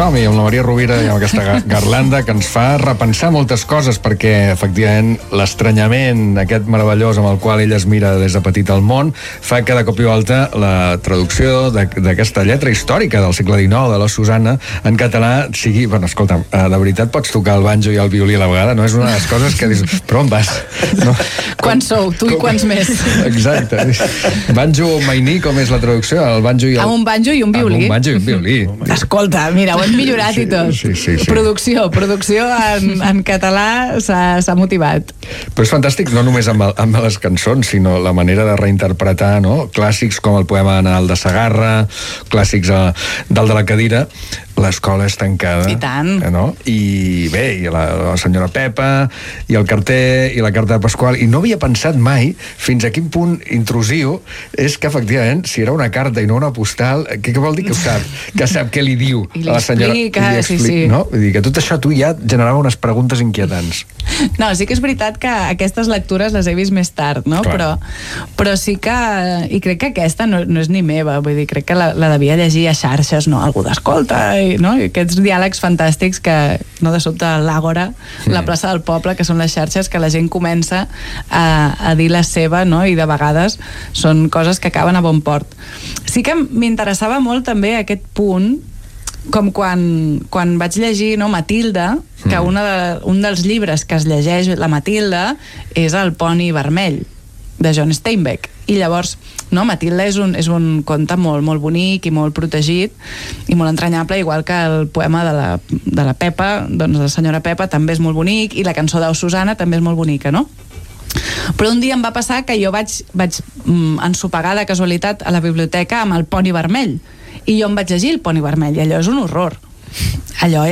som-hi amb la Maria Rovira i amb aquesta garlanda que ens fa repensar moltes coses, perquè efectivament l'estranyament aquest meravellós amb el qual ella es mira des de petit al món fa que de cop i volta la traducció d'aquesta lletra històrica del segle XIX de la Susana en català sigui, bueno, escolta'm, de veritat pots tocar el banjo i el violí a la vegada? No és una de les coses que dius, però on vas? No? Quants sou, tu i quants més? Exacte. Banjo mainí, com és la traducció? El banjo i el... Amb un banjo i un violí. Amb un banjo i un violí. Escolta, mira, ho hem millorat i tot. Sí. Producció en català s'ha motivat. Però és fantàstic, no només amb les cançons, sinó la manera de reinterpretar, no? Clàssics com el poema Nadal de Segarra, clàssics dalt de la cadira, l'escola és tancada. I tant. No? I bé, i la senyora Pepa, i el carter, i la carta de Pasqual, i no havia pensat mai fins a quin punt intrusiu és que, efectivament, si era una carta i no una postal, què vol dir que ho sap? Que sap què li diu a la senyora? I li explica, sí. No? Vull dir que tot això tu ja generava unes preguntes inquietants. No, sí que és veritat que aquestes lectures les he vist més tard, no? Però sí que... I crec que aquesta no és ni meva, vull dir, crec que la devia llegir a xarxes, no? Algú d'escolta, no? I aquests diàlegs fantàstics que, no, de sobte l'Àgora, la plaça del poble, que són les xarxes que la gent comença a dir la seva, no? I de vegades són coses que acaben a bon port. Sí que m'interessava molt també aquest punt, com quan vaig llegir, no, Matilda, que un dels llibres que es llegeix la Matilda és El poni vermell, de John Steinbeck. I llavors, no, Matilda és un conte molt, molt bonic i molt protegit i molt entranyable, igual que el poema de la Pepa, doncs la senyora Pepa també és molt bonic, i la cançó d'Au Susana també és molt bonica, no? Però un dia em va passar que jo vaig ensopegar de casualitat a la biblioteca amb El poni vermell, i jo em vaig llegir El poni vermell, i allò és un horror. Allò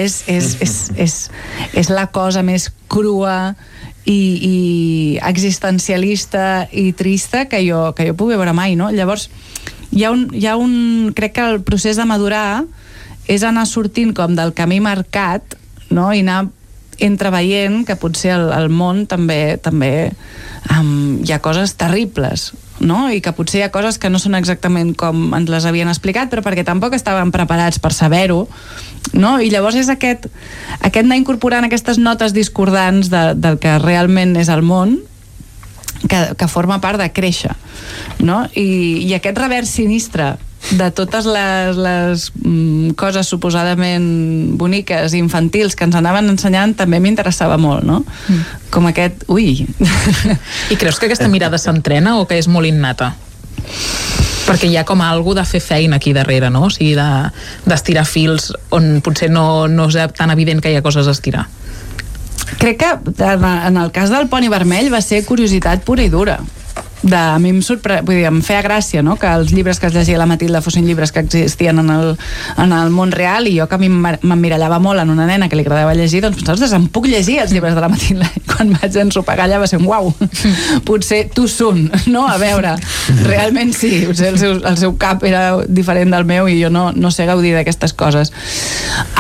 és la cosa més crua i existencialista i trista que jo pugui veure mai, no? Llavors crec que el procés de madurar és anar sortint com del camí marcat, no? I anar entreveient que potser al món també hi ha coses terribles, no? I que potser hi ha coses que no són exactament com ens les havien explicat, però perquè tampoc estaven preparats per saber-ho, no? I llavors és aquest anar incorporant aquestes notes discordants del que realment és el món, que forma part de créixer, no? I aquest revers sinistre de totes les coses suposadament boniques i infantils que ens anaven ensenyant també m'interessava molt, no? Com aquest... Ui! I creus que aquesta mirada s'entrena o que és molt innata? Perquè hi ha com algú de fer feina aquí darrere, no? O sigui, d'estirar fils on potser no és tan evident que hi ha coses a estirar. Crec que en el cas del poni vermell va ser curiositat pura i dura. A mi em feia gràcia, no?, que els llibres que es llegia la Matilda fossin llibres que existien en el món real, i jo, que a mi m'emmirallava molt en una nena que li agradava llegir, doncs pensava, ostres, em puc llegir els llibres de la Matilda, i quan vaig ensopegar allà va ser un uau, potser tu sun, no? A veure, realment sí, potser el seu cap era diferent del meu i jo no sé gaudir d'aquestes coses.